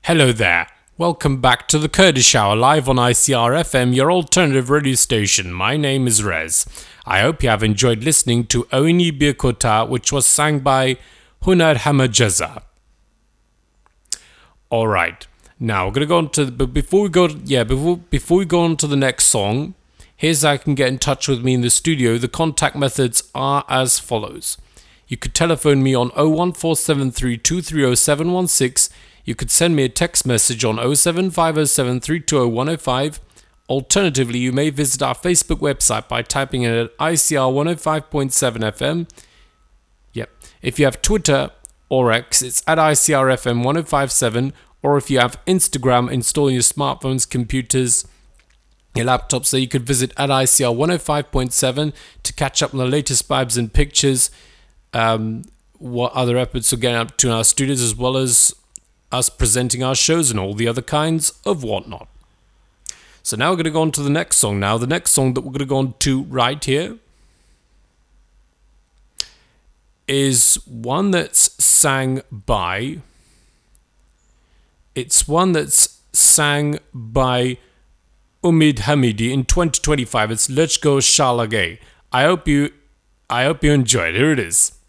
Hello there. Welcome back to the Kurdish Hour live on ICR FM, your alternative radio station. My name is Rez. I hope you have enjoyed listening to Oyni Bir Kota, which was sang by Hunar Hamajaza. All right. Now we're gonna go on to. But before we go on to the next song, here's how you can get in touch with me in the studio. The contact methods are as follows. You could telephone me on 01473230716. You could send me a text message on 07507320105. Alternatively, you may visit our Facebook website by typing in at ICR 105.7 FM. Yep. If you have Twitter or X, it's at ICR FM 1057. Or if you have Instagram, install in your smartphones, computers, your laptops, there you could visit at ICR 105.7 to catch up on the latest vibes and pictures, what other efforts are getting up to in our studios, as well as us presenting our shows and all the other kinds of whatnot. So now we're going to go on to the next song. Now the next song that we're going to go on to right here is one that's sang by Umid Hamidi in 2025. It's Let's Go Shalagay. I hope you enjoyed. Here it is.